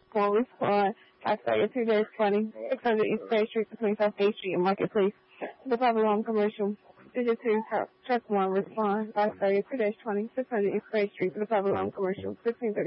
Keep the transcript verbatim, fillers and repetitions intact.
One respond. five thirty-two twenty, six hundred East Bay Street between South Gate Street and Marketplace. To the Papa Long Commercial. Digit two, truck one, respond. five thirty-two twenty, six hundred East Bay Street to the Papa Long Commercial. fifteen thirty